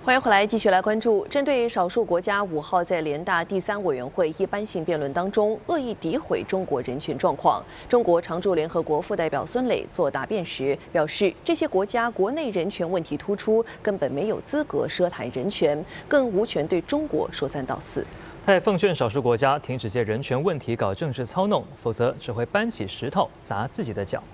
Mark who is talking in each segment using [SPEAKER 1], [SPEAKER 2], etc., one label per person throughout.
[SPEAKER 1] 欢迎回来，继续来关注针对少数国家5号在联大第3委员会一般性辩论当中恶意诋毁中国人权状况。中国常驻联合国副代表孙磊做答辩时表示，这些国家国内人权问题突出，根本没有资格奢谈人权，更无权对中国说三道四。
[SPEAKER 2] 他也奉劝少数国家停止借人权问题搞政治操弄，否则只会搬起石头砸自己的脚。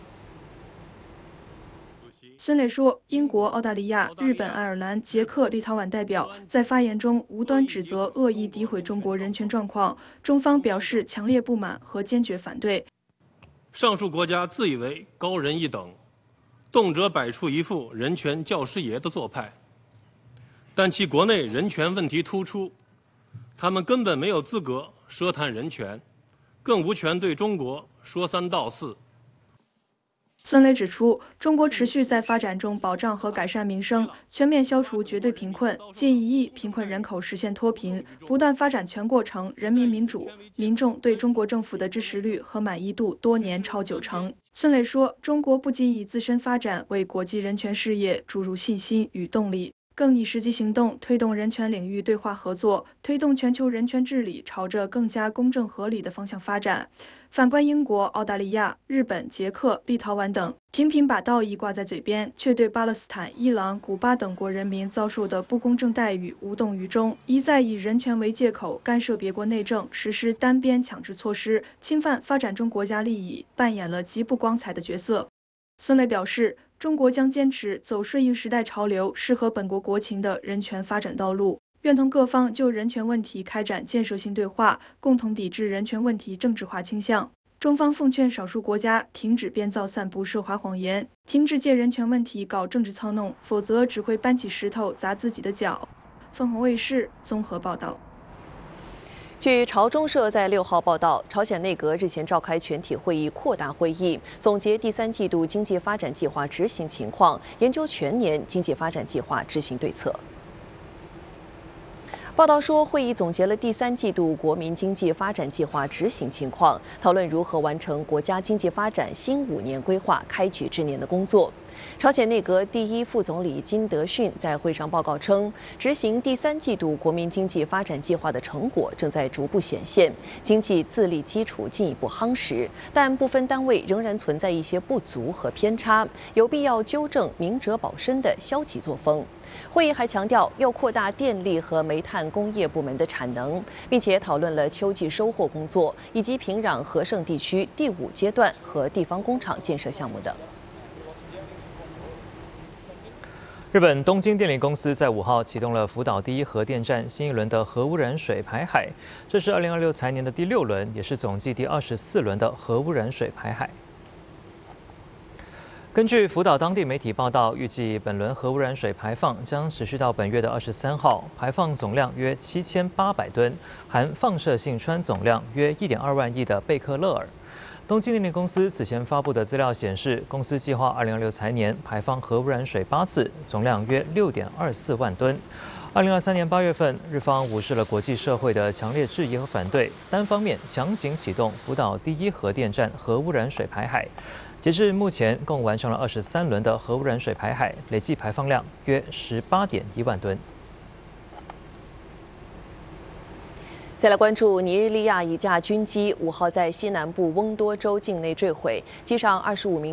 [SPEAKER 3] 孙磊说，英国、澳大利亚、日本、爱尔兰、捷克、立陶宛代表在发言中无端指责、恶意诋毁中国人权状况，中方表示强烈不满和坚决反对。
[SPEAKER 4] 上述国家自以为高人一等，动辄摆出一副人权教师爷的做派，但其国内人权问题突出，他们根本没有资格奢谈人权，更无权对中国说三道四。
[SPEAKER 3] 孙磊指出，中国持续在发展中保障和改善民生，全面消除绝对贫困，近1亿贫困人口实现脱贫，不断发展全过程人民民主，民众对中国政府的支持率和满意度多年超90%。孙磊说，中国不仅以自身发展为国际人权事业注入信心与动力，更以实际行动推动人权领域对话合作，推动全球人权治理朝着更加公正合理的方向发展。 反观英国、澳大利亚、日本、捷克、立陶宛等，频频把道义挂在嘴边，却对巴勒斯坦、伊朗、古巴等国人民遭受的不公正待遇无动于衷，一再以人权为借口干涉别国内政，实施单边强制措施，侵犯发展中国家利益，扮演了极不光彩的角色。孙磊表示，中国将坚持走顺应时代潮流、适合本国国情的人权发展道路。 愿同各方就人权问题开展建设性对话，共同抵制人权问题政治化倾向。中方奉劝少数国家停止编造、散布涉华谎言，停止借人权问题搞政治操弄，否则只会搬起石头砸自己的脚。凤凰卫视综合报道。
[SPEAKER 1] 据朝中社在6号报道，朝鲜内阁日前召开全体会议扩大会议，总结第3季度经济发展计划执行情况，研究全年经济发展计划执行对策。 报道说，会议总结了第3季度国民经济发展计划执行情况，讨论如何完成国家经济发展新5年规划开局之年的工作。朝鲜内阁第1副总理金德训在会上报告称，执行第3季度国民经济发展计划的成果正在逐步显现，经济自立基础进一步夯实，但部分单位仍然存在一些不足和偏差，有必要纠正明哲保身的消极作风。 会议还强调要扩大电力和煤炭工业部门的产能，并且讨论了秋季收获工作以及平壤和盛地区第5阶段和地方工厂建设项目等。
[SPEAKER 2] 日本东京电力公司在5号启动了福岛第1核电站新一轮的核污染水排海，这是2026财年的第6轮，也是总计第24轮的核污染水排海。 根据福岛当地媒体报道，预计本轮核污染水排放将持续到本月的23号，排放总量约7800吨，含放射性氚总量约1.2万亿的贝克勒尔。东京电力公司此前发布的资料显示，公司计划2026财年排放核污染水8次，总量约6.24万吨。2023年8月份，日方无视了国际社会的强烈质疑和反对，单方面强行启动福岛第1核电站核污染水排海。 截至目前，共完成了23轮的核污染水排海，累计排放量约18.1万吨。
[SPEAKER 1] 再来关注尼日利亚一架军机5号在西南部翁多州境内坠毁，机上25名。